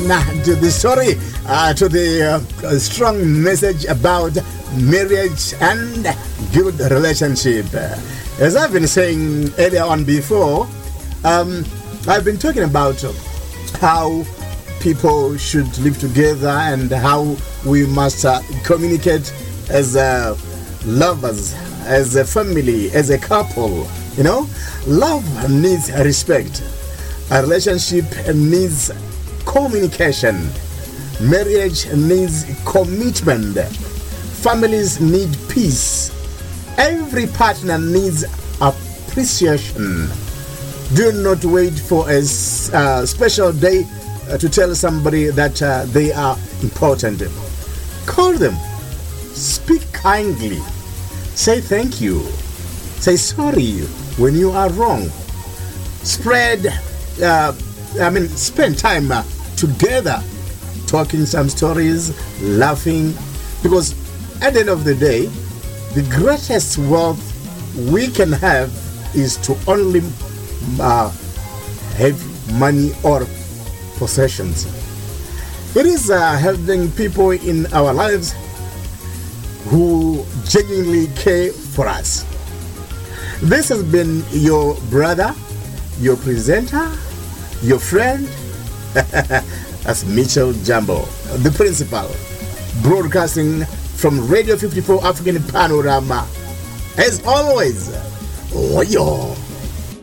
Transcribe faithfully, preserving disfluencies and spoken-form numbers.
to the story, uh, to the uh, strong message about marriage and good relationship. As I've been saying earlier on before, um, I've been talking about how people should live together and how we must uh, communicate as uh, lovers, as a family, as a couple. You know, love needs respect. A relationship needs communication. Marriage needs commitment. Families need peace. Every partner needs appreciation. Do not wait for a uh, special day uh, to tell somebody that uh, they are important. Call them. Speak kindly. Say thank you. Say sorry when you are wrong. Spread, uh, I mean, spend time uh, together, talking some stories, laughing. Because at the end of the day, the greatest wealth we can have is to only uh, have money or possessions. It is uh, having people in our lives who genuinely care for us. This has been your brother, your presenter, your friend, that's Mitchell Jambo, the principal, broadcasting from Radio fifty-four African Panorama. As always, Oyo.